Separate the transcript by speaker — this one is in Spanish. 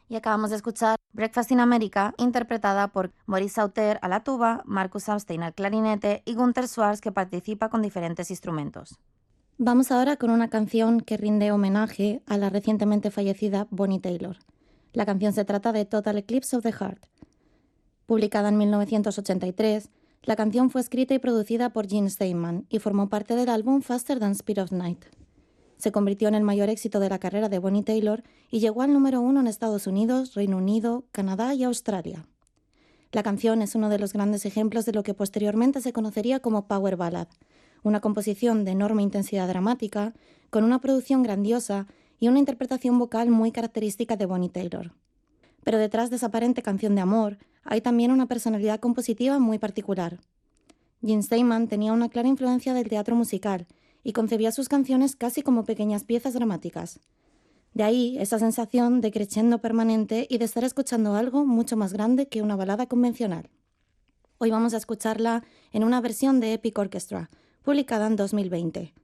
Speaker 1: Y acabamos de escuchar Breakfast in America, interpretada por Maurice Sauter a la tuba, Marcus Amstein al clarinete y Gunther Schwarz, que participa con diferentes instrumentos.
Speaker 2: Vamos ahora con una canción que rinde homenaje a la recientemente fallecida Bonnie Tyler. La canción se trata de Total Eclipse of the Heart. Publicada en 1983, la canción fue escrita y producida por Gene Steinman y formó parte del álbum Faster Than Speed of Night. Se convirtió en el mayor éxito de la carrera de Bonnie Tyler y llegó al número 1 en Estados Unidos, Reino Unido, Canadá y Australia. La canción es uno de los grandes ejemplos de lo que posteriormente se conocería como Power Ballad, una composición de enorme intensidad dramática, con una producción grandiosa y una interpretación vocal muy característica de Bonnie Tyler. Pero detrás de esa aparente canción de amor, hay también una personalidad compositiva muy particular. Gene Steinman tenía una clara influencia del teatro musical y concebía sus canciones casi como pequeñas piezas dramáticas. De ahí esa sensación de crescendo permanente y de estar escuchando algo mucho más grande que una balada convencional. Hoy vamos a escucharla en una versión de Epic Orchestra, publicada en 2020.